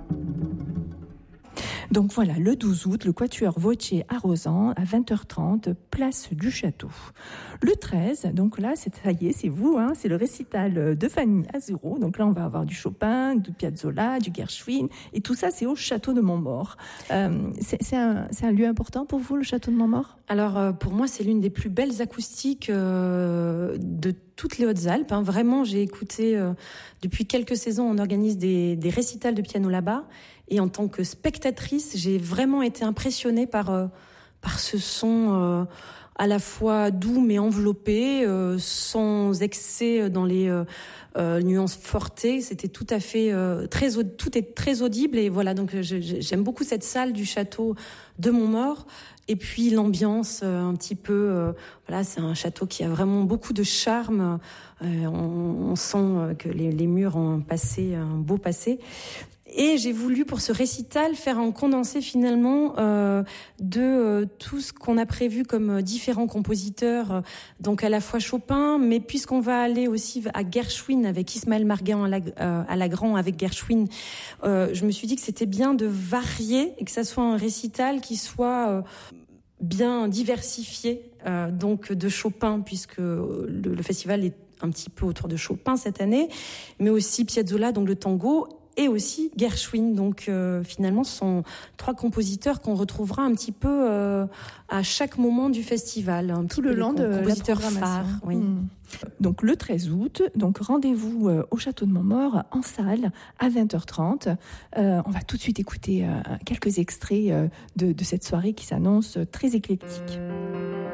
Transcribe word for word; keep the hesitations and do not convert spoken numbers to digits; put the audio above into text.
Donc voilà, le douze août, le Quatuor Voce Arrosan à vingt heures trente, place du Château. Le treize, donc là, c'est, ça y est, c'est vous, hein, c'est le récital de Fanny Azuro. Donc là, on va avoir du Chopin, du Piazzolla, du Gershwin, et tout ça, c'est au Château de Montmaur. Euh, c'est, c'est, un, c'est un lieu important pour vous, le Château de Montmaur ? Alors, euh, pour moi, c'est l'une des plus belles acoustiques euh, de toutes les Hautes-Alpes. Hein. Vraiment, j'ai écouté, euh, depuis quelques saisons, on organise des, des récitals de piano là-bas. Et en tant que spectatrice, j'ai vraiment été impressionnée par, euh, par ce son euh, à la fois doux mais enveloppé, euh, sans excès dans les euh, euh, nuances fortées. C'était tout à fait euh, très, tout est très audible. Et voilà, donc je, j'aime beaucoup cette salle du château de Montmaur. Et puis l'ambiance euh, un petit peu, euh, voilà, c'est un château qui a vraiment beaucoup de charme. Euh, on, on sent que les, les murs ont passé un beau passé. Et j'ai voulu, pour ce récital, faire un condensé finalement euh, de euh, tout ce qu'on a prévu comme différents compositeurs, euh, donc à la fois Chopin, mais puisqu'on va aller aussi à Gershwin avec Ismaël Marguin à, la, euh, à Lagrand avec Gershwin, euh, je me suis dit que c'était bien de varier et que ça soit un récital qui soit euh, bien diversifié, euh, donc de Chopin, puisque le, le festival est un petit peu autour de Chopin cette année, mais aussi Piazzolla, donc le tango, et aussi Gershwin. Donc euh, finalement, ce sont trois compositeurs qu'on retrouvera un petit peu euh, à chaque moment du festival. Un Tout le long de la programmation. Phares, oui. Mmh. Donc le treize août, donc rendez-vous euh, au Château de Montmaur en salle à vingt heures trente. Euh, on va tout de suite écouter euh, quelques extraits euh, de, de cette soirée qui s'annonce très éclectique.